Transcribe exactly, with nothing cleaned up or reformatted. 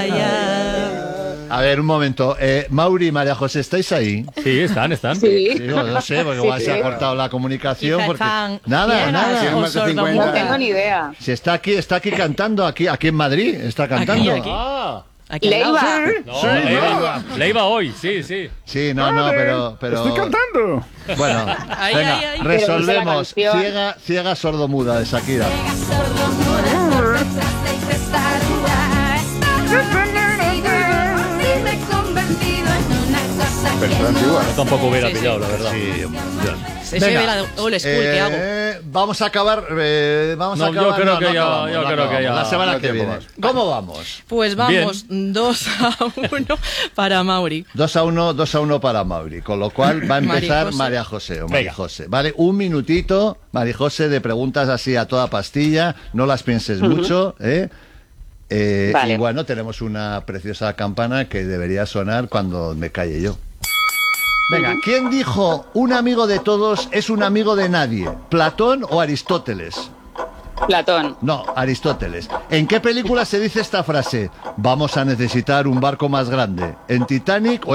A ver, un momento. Eh, Mauri y María José, ¿estáis ahí? Sí, están, están. Sí. Digo, no sé, porque igual Sí, se sí. ha cortado la comunicación. Quizá Porque... están Nada, ciegas nada. o más de cincuenta. No sordomudas. tengo ni idea. Si está aquí, está aquí cantando, aquí, aquí en Madrid, está cantando. aquí. Ah, Aquí al lado. Leiva. no, Leiva, Leiva hoy, sí, sí. Sí, no, no, pero... pero... Estoy cantando. Bueno, Ahí, venga, ahí, ahí. resolvemos. Pero dice la canción. Ciega, ciega sordomuda de Shakira. Pero antigua. Yo tampoco hubiera Sí, sí. pillado, la verdad. Sí, Se se ve la old school que hago. eh, vamos a acabar. Eh, vamos No, a yo acabar. creo no, que no ya- acabamos, yo no creo que acabamos. ya- La semana no que tiempo viene. más. ¿Cómo vamos? Pues vamos dos a uno para Mauri. dos a uno, dos a uno para Mauri. Con lo cual va a empezar María María José. José o María Venga. José. Vale, un minutito, María José, de preguntas así a toda pastilla. No las pienses mucho, ¿eh? Eh, Vale. Y bueno, tenemos una preciosa campana que debería sonar cuando me calle yo. Venga, ¿quién dijo un amigo de todos es un amigo de nadie? ¿Platón o Aristóteles? Platón. No, Aristóteles. ¿En qué película se dice esta frase? Vamos a necesitar un barco más grande. ¿En Titanic o